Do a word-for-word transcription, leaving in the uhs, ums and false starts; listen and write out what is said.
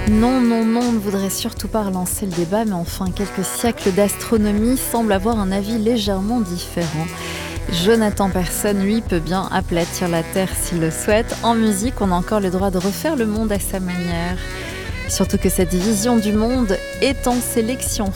Non, non, non, on ne voudrait surtout pas relancer le débat, mais enfin, quelques siècles d'astronomie semblent avoir un avis légèrement différent. Jonathan Persson, lui, peut bien aplatir la Terre s'il le souhaite. En musique, on a encore le droit de refaire le monde à sa manière. Surtout que cette vision du monde est en sélection.